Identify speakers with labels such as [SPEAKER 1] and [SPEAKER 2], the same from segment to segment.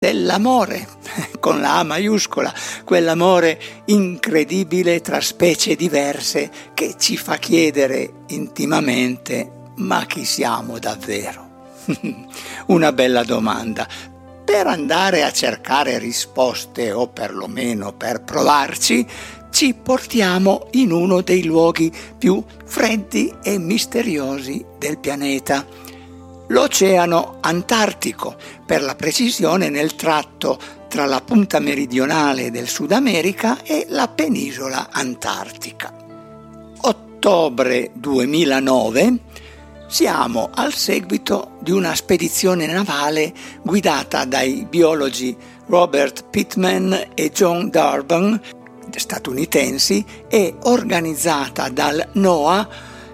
[SPEAKER 1] dell'amore, con la A maiuscola, quell'amore incredibile tra specie diverse che ci fa chiedere intimamente: ma chi siamo davvero? Una bella domanda. Per andare a cercare risposte, o perlomeno per provarci, ci portiamo in uno dei luoghi più freddi e misteriosi del pianeta, l'Oceano Antartico, per la precisione nel tratto tra la punta meridionale del Sud America e la penisola antartica. Ottobre 2009. Siamo al seguito di una spedizione navale guidata dai biologi Robert Pittman e John Durban, statunitensi, e organizzata dal NOAA,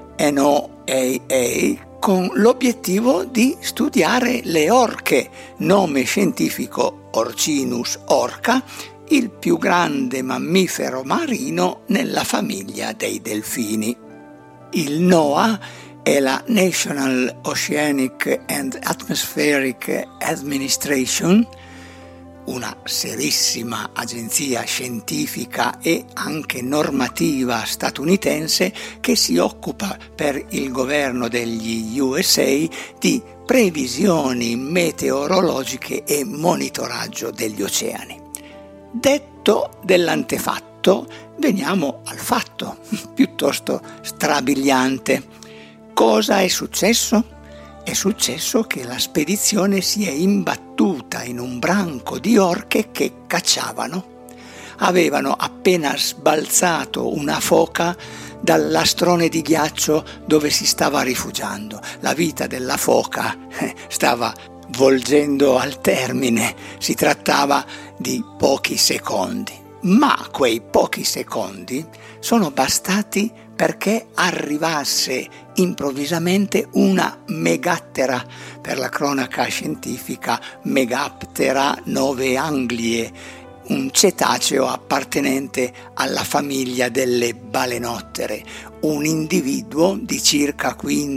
[SPEAKER 1] NOAA, con l'obiettivo di studiare le orche, nome scientifico Orcinus orca, il più grande mammifero marino nella famiglia dei delfini. Il NOAA è la National Oceanic and Atmospheric Administration, una serissima agenzia scientifica e anche normativa statunitense che si occupa per il governo degli USA di previsioni meteorologiche e monitoraggio degli oceani. Detto dell'antefatto, veniamo al fatto, piuttosto strabiliante. Cosa è successo? È successo che la spedizione si è imbattuta in un branco di orche che cacciavano. Avevano appena sbalzato una foca dal lastrone di ghiaccio dove si stava rifugiando. La vita della foca stava volgendo al termine, si trattava di pochi secondi. Ma quei pochi secondi sono bastati perché arrivasse improvvisamente una megattera, per la cronaca scientifica Megaptera novaeanglie, un cetaceo appartenente alla famiglia delle balenottere, un individuo di circa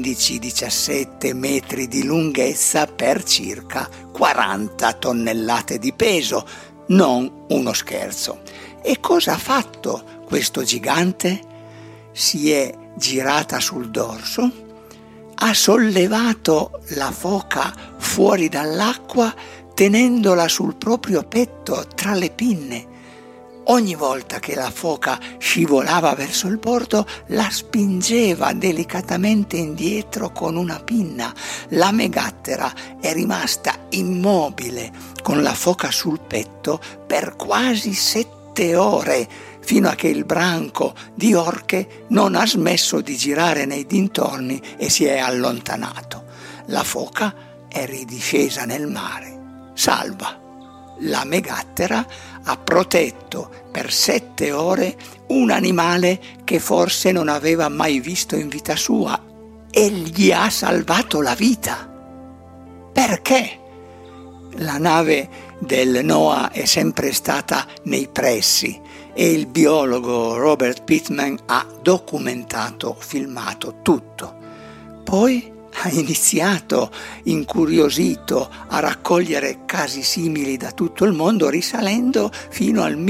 [SPEAKER 1] 15-17 metri di lunghezza per circa 40 tonnellate di peso, non uno scherzo. E cosa ha fatto questo gigante? Si è girata sul dorso, ha sollevato la foca fuori dall'acqua tenendola sul proprio petto tra le pinne. Ogni volta che la foca scivolava verso il bordo, la spingeva delicatamente indietro con una pinna. La megattera è rimasta immobile con la foca sul petto per quasi 7 ore, fino a che il branco di orche non ha smesso di girare nei dintorni e si è allontanato. La foca è ridiscesa nel mare, salva. La megattera ha protetto per 7 ore un animale che forse non aveva mai visto in vita sua e gli ha salvato la vita. Perché? La nave del NOAA è sempre stata nei pressi e il biologo Robert Pittman ha documentato, filmato tutto. Poi ha iniziato, incuriosito, a raccogliere casi simili da tutto il mondo, risalendo fino al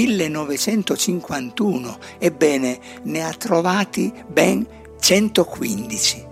[SPEAKER 1] 1951. Ebbene, ne ha trovati ben 115.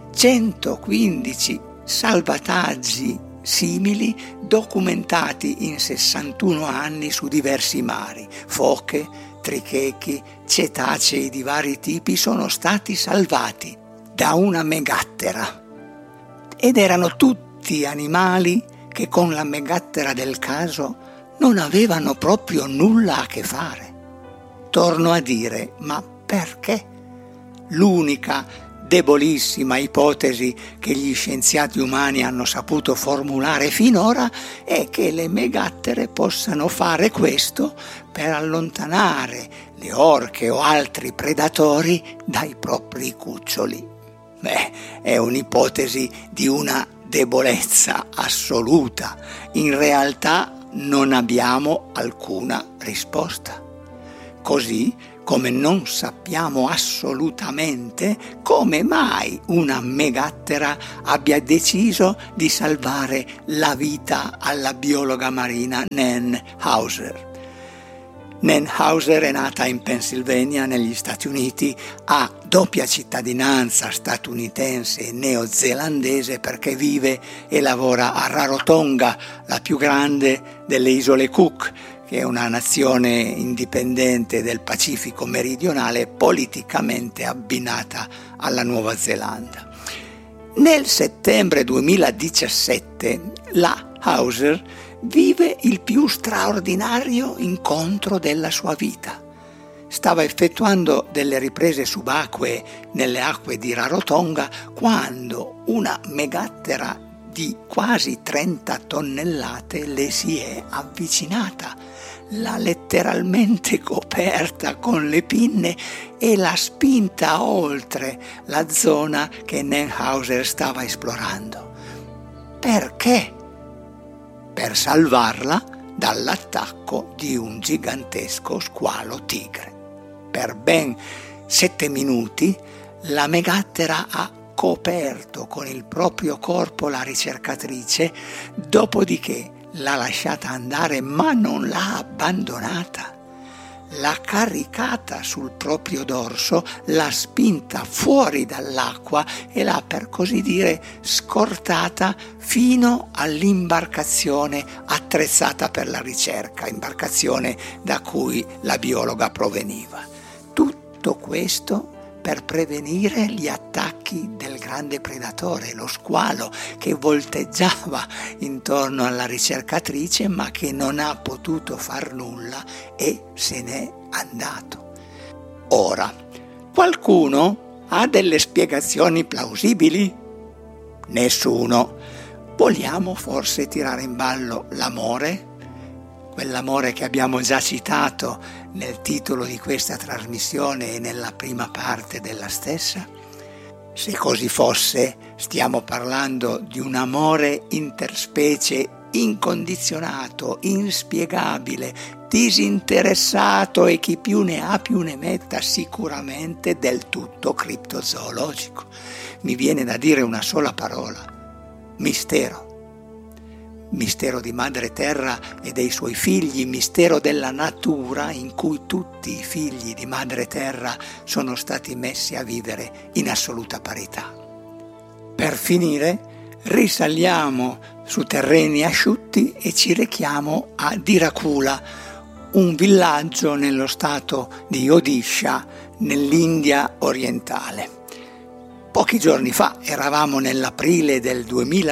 [SPEAKER 1] 115 salvataggi simili documentati in 61 anni su diversi mari. Foche, trichechi, cetacei di vari tipi sono stati salvati da una megattera. Ed erano tutti animali che con la megattera del caso non avevano proprio nulla a che fare. Torno a dire, ma perché? L'unica debolissima ipotesi che gli scienziati umani hanno saputo formulare finora è che le megattere possano fare questo per allontanare le orche o altri predatori dai propri cuccioli. È un'ipotesi di una debolezza assoluta. In realtà non abbiamo alcuna risposta. Così, come non sappiamo assolutamente come mai una megattera abbia deciso di salvare la vita alla biologa marina Nan Hauser. Nan Hauser è nata in Pennsylvania, negli Stati Uniti, ha doppia cittadinanza statunitense e neozelandese perché vive e lavora a Rarotonga, la più grande delle isole Cook, che è una nazione indipendente del Pacifico meridionale politicamente abbinata alla Nuova Zelanda. Nel settembre 2017 la Hauser vive il più straordinario incontro della sua vita. Stava effettuando delle riprese subacquee nelle acque di Rarotonga quando una megattera di quasi 30 tonnellate le si è avvicinata, l'ha letteralmente coperta con le pinne e l'ha spinta oltre la zona che Nan Hauser stava esplorando. Perché? Per salvarla dall'attacco di un gigantesco squalo tigre. Per ben 7 minuti la megattera ha coperto con il proprio corpo la ricercatrice, dopodiché l'ha lasciata andare ma non l'ha abbandonata. L'ha caricata sul proprio dorso, l'ha spinta fuori dall'acqua e l'ha, per così dire, scortata fino all'imbarcazione attrezzata per la ricerca, imbarcazione da cui la biologa proveniva. Tutto questo per prevenire gli attacchi del grande predatore, lo squalo, che volteggiava intorno alla ricercatrice ma che non ha potuto far nulla e se n'è andato. Ora, qualcuno ha delle spiegazioni plausibili? Nessuno. Vogliamo forse tirare in ballo l'amore? Quell'amore che abbiamo già citato nel titolo di questa trasmissione e nella prima parte della stessa? Se così fosse, stiamo parlando di un amore interspecie incondizionato, inspiegabile, disinteressato e chi più ne ha più ne metta, sicuramente del tutto criptozoologico. Mi viene da dire una sola parola: mistero. Mistero di Madre Terra e dei suoi figli, mistero della natura in cui tutti i figli di Madre Terra sono stati messi a vivere in assoluta parità. Per finire, risaliamo su terreni asciutti e ci rechiamo a Dirakula, un villaggio nello stato di Odisha, nell'India orientale. Pochi giorni fa, eravamo nell'aprile del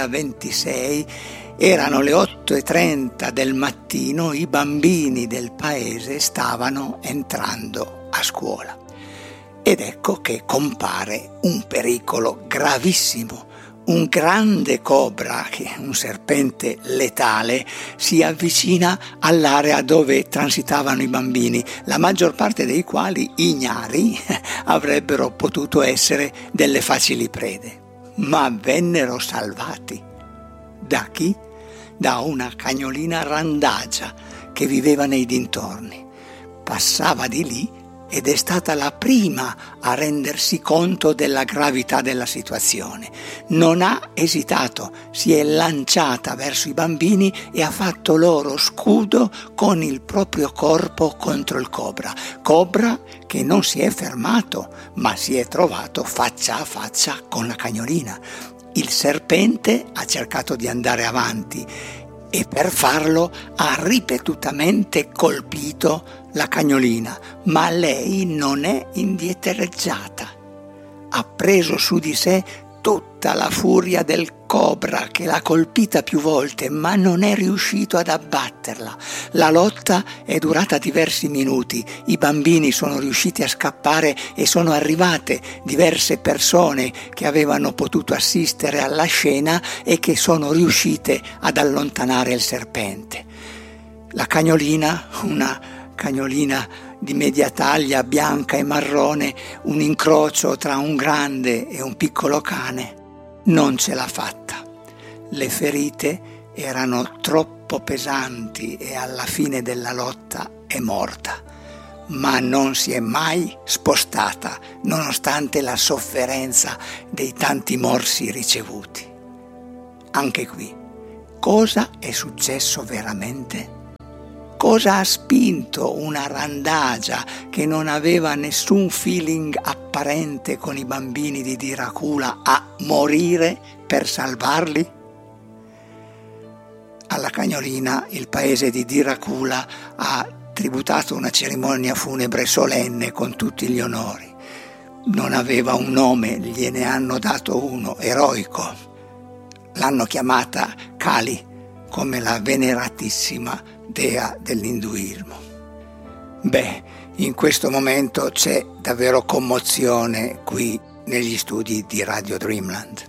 [SPEAKER 1] 2026, erano le 8:30 del mattino, i bambini del paese stavano entrando a scuola. Ed ecco che compare un pericolo gravissimo. Un grande cobra, che è un serpente letale, si avvicina all'area dove transitavano i bambini, la maggior parte dei quali ignari avrebbero potuto essere delle facili prede, ma vennero salvati. Da chi? Da una cagnolina randagia che viveva nei dintorni. Passava di lì ed è stata la prima a rendersi conto della gravità della situazione. Non ha esitato, si è lanciata verso i bambini e ha fatto loro scudo con il proprio corpo contro il cobra. Cobra che non si è fermato, ma si è trovato faccia a faccia con la cagnolina. Il serpente ha cercato di andare avanti e per farlo ha ripetutamente colpito la cagnolina, ma lei non è indietreggiata. Ha preso su di sé tutta la furia del cobra che l'ha colpita più volte, ma non è riuscito ad abbatterla. La lotta è durata diversi minuti, i bambini sono riusciti a scappare e sono arrivate diverse persone che avevano potuto assistere alla scena e che sono riuscite ad allontanare il serpente. La cagnolina, una cagnolina di media taglia, bianca e marrone, un incrocio tra un grande e un piccolo cane, non ce l'ha fatta. Le ferite erano troppo pesanti e alla fine della lotta è morta. ma non si è mai spostata, nonostante la sofferenza dei tanti morsi ricevuti. Anche qui, cosa è successo veramente? Cosa ha spinto una randagia che non aveva nessun feeling apparente con i bambini di Dracula a morire per salvarli? Alla cagnolina il paese di Dracula ha tributato una cerimonia funebre solenne con tutti gli onori. Non aveva un nome, gliene hanno dato uno, eroico. L'hanno chiamata Kali, come la veneratissima dea dell'induismo. Beh, in questo momento c'è davvero commozione qui negli studi di Radio Dreamland.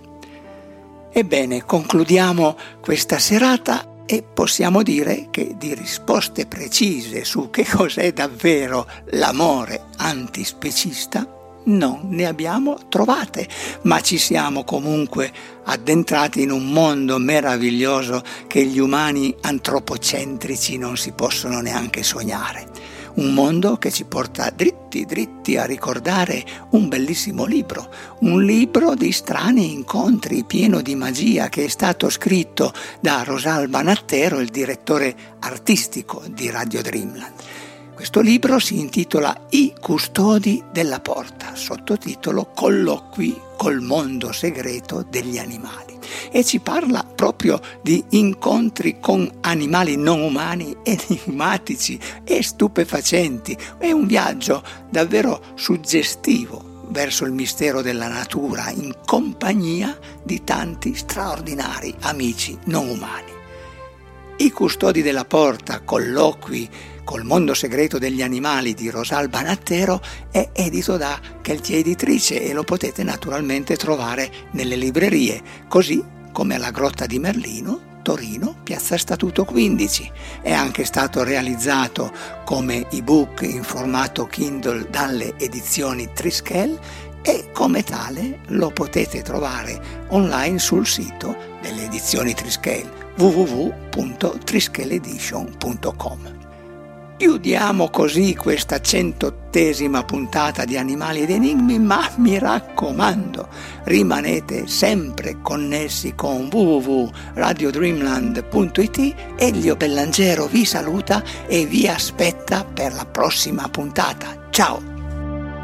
[SPEAKER 1] Ebbene, concludiamo questa serata e possiamo dire che di risposte precise su che cos'è davvero l'amore antispecista non ne abbiamo trovate, ma ci siamo comunque addentrati in un mondo meraviglioso che gli umani antropocentrici non si possono neanche sognare. Un mondo che ci porta dritti a ricordare un bellissimo libro, un libro di strani incontri pieno di magia che è stato scritto da Rosalba Nattero, il direttore artistico di Radio Dreamland. Questo libro si intitola I custodi della porta, sottotitolo Colloqui col mondo segreto degli animali, e ci parla proprio di incontri con animali non umani enigmatici e stupefacenti. È un viaggio davvero suggestivo verso il mistero della natura in compagnia di tanti straordinari amici non umani. I custodi della porta, colloqui col mondo segreto degli animali di Rosalba Nattero è edito da Keltie Editrice e lo potete naturalmente trovare nelle librerie, così come alla Grotta di Merlino, Torino, Piazza Statuto 15. È anche stato realizzato come ebook in formato Kindle dalle edizioni Triskel e come tale lo potete trovare online sul sito delle edizioni Triskel www.triskeledition.com. Chiudiamo così questa 100ª puntata di Animali ed Enigmi, ma mi raccomando, rimanete sempre connessi con www.radiodreamland.it. Elio Bellangero vi saluta e vi aspetta per la prossima puntata. Ciao!